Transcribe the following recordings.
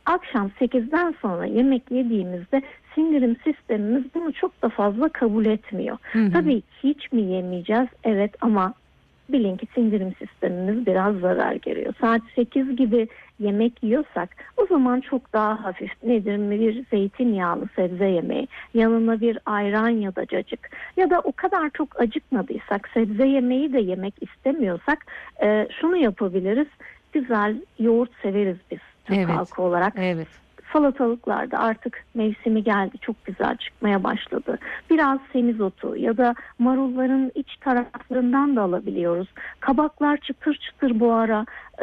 akşam 8'den sonra yemek yediğimizde sindirim sistemimiz bunu çok da fazla kabul etmiyor. Tabii hiç mi yemeyeceğiz? Evet, ama bilin ki sindirim sistemimiz biraz zarar görüyor. Saat 8 gibi yemek yiyorsak o zaman çok daha hafif, nedir, bir zeytinyağlı sebze yemeği, yanına bir ayran ya da cacık, ya da o kadar çok acıkmadıysak, sebze yemeği de yemek istemiyorsak şunu yapabiliriz. Güzel yoğurt severiz biz Türk halkı olarak. Evet. Salatalıklarda artık mevsimi geldi, çok güzel çıkmaya başladı. Biraz semizotu ya da marulların iç taraflarından da alabiliyoruz. Kabaklar çıtır çıtır bu ara.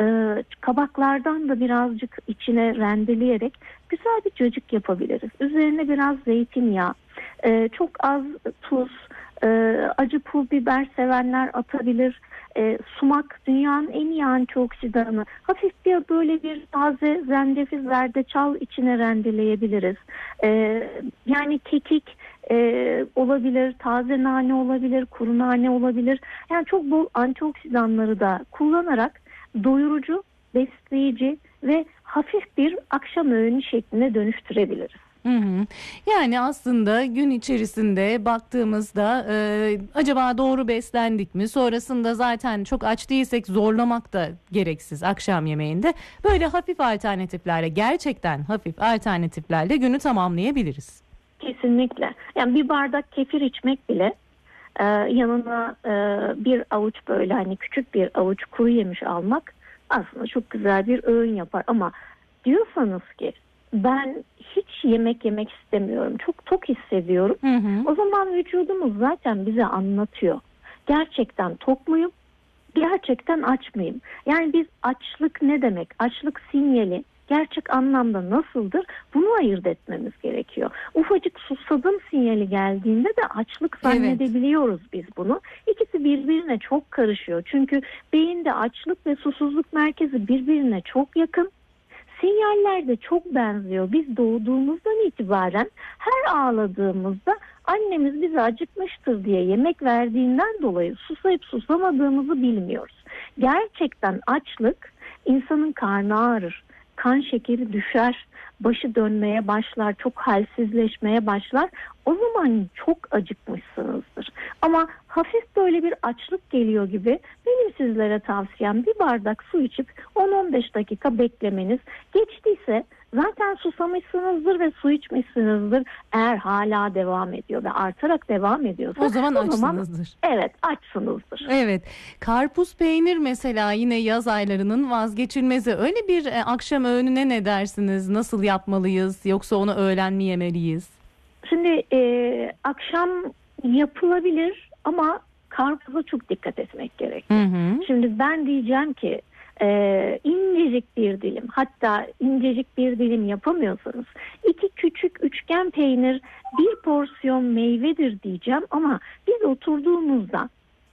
Kabaklardan da birazcık içine rendeleyerek güzel bir cacık yapabiliriz. Üzerine biraz zeytinyağı, çok az tuz, acı pul biber sevenler atabilir. Sumak dünyanın en iyi antioksidanı. Hafif bir böyle bir taze zencefil, zerdeçal içine rendeleyebiliriz. Yani kekik olabilir, taze nane olabilir, kuru nane olabilir. Yani çok bol antioksidanları da kullanarak doyurucu, besleyici ve hafif bir akşam öğünü şekline dönüştürebiliriz. Yani aslında gün içerisinde baktığımızda acaba doğru beslendik mi? Sonrasında zaten çok aç değilsek zorlamak da gereksiz akşam yemeğinde. Böyle hafif alternatiflerle, gerçekten hafif alternatiflerle günü tamamlayabiliriz. Kesinlikle. Yani bir bardak kefir içmek bile, yanına bir avuç böyle hani küçük bir avuç kuru yemiş almak aslında çok güzel bir öğün yapar. Ama diyorsanız ki ben hiç yemek istemiyorum, çok tok hissediyorum. O zaman vücudumuz zaten bize anlatıyor. Gerçekten tok muyum? Gerçekten aç mıyım? Yani biz açlık ne demek? Açlık sinyali gerçek anlamda nasıldır? Bunu ayırt etmemiz gerekiyor. Ufacık susadım sinyali geldiğinde de açlık zannedebiliyoruz biz bunu. İkisi birbirine çok karışıyor. Çünkü beyinde açlık ve susuzluk merkezi birbirine çok yakın. Sinyaller de çok benziyor. Biz doğduğumuzdan itibaren her ağladığımızda annemiz bize acıkmıştır diye yemek verdiğinden dolayı susayıp susamadığımızı bilmiyoruz. Gerçekten açlık insanın karnı ağrır, kan şekeri düşer, başı dönmeye başlar, çok halsizleşmeye başlar. O zaman çok acıkmışsınızdır. Ama hafif böyle bir açlık geliyor gibi, benim sizlere tavsiyem bir bardak su içip 10-15 dakika beklemeniz. Geçtiyse zaten susamışsınızdır ve su içmişsinizdir. Eğer hala devam ediyor ve artarak devam ediyorsa o zaman açsınızdır. Evet, açsınızdır. Evet. Karpuz peynir mesela yine yaz aylarının vazgeçilmezi. Öyle bir akşam öğününe ne dersiniz? Nasıl yapmalıyız? Yoksa onu öğlen mi yemeliyiz? Şimdi akşam yapılabilir ama karpuza çok dikkat etmek gerekiyor. Şimdi ben diyeceğim ki incecik bir dilim, hatta incecik bir dilim yapamıyorsanız 2 küçük üçgen peynir, 1 porsiyon meyvedir diyeceğim, ama biz oturduğumuzda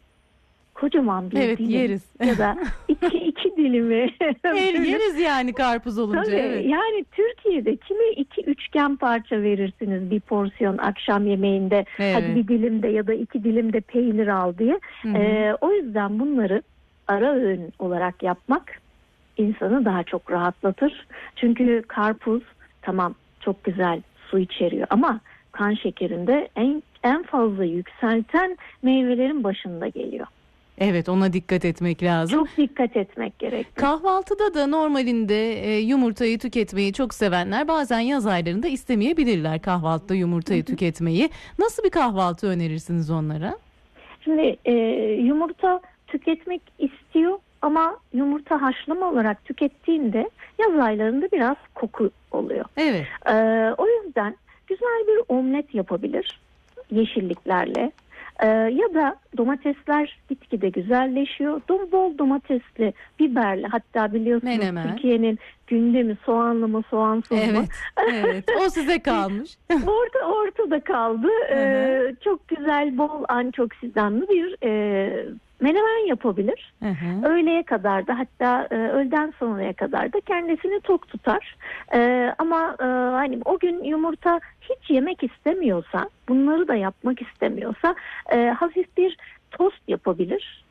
kocaman bir dilim yeriz. ya da iki dilimi yeriz yani karpuz olunca. Tabii, evet. Yani Türkiye'de kime 2 üçgen parça verirsiniz bir porsiyon akşam yemeğinde, hadi bir dilim de ya da 2 dilim de peynir al diye. O yüzden bunları ara öğün olarak yapmak insanı daha çok rahatlatır. Çünkü karpuz tamam çok güzel su içeriyor ama kan şekerinde en fazla yükselten meyvelerin başında geliyor. Evet, ona dikkat etmek lazım. Çok dikkat etmek gerekiyor. Kahvaltıda da normalinde yumurtayı tüketmeyi çok sevenler bazen yaz aylarında istemeyebilirler kahvaltıda yumurtayı tüketmeyi. Nasıl bir kahvaltı önerirsiniz onlara? Şimdi yumurta tüketmek istiyor ama yumurta haşlama olarak tükettiğinde yaz aylarında biraz koku oluyor. Evet. O yüzden güzel bir omlet yapabilir yeşilliklerle. Ya da domatesler gitgide güzelleşiyor. Bol domatesli, biberli, hatta biliyorsunuz menemen. Türkiye'nin gündemi soğanlı mı soğansız mı? Evet. O size kalmış. Ortada kaldı. Çok güzel, bol antioksidanlı bir menemen yapabilir. Öğleye kadar da, hatta öğleden sonraya kadar da kendisini tok tutar. Ama hani o gün yumurta hiç yemek istemiyorsa, bunları da yapmak istemiyorsa hafif bir tost yapabilir.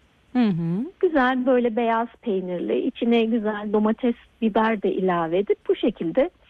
Güzel böyle beyaz peynirli, içine güzel domates, biber de ilave edip bu şekilde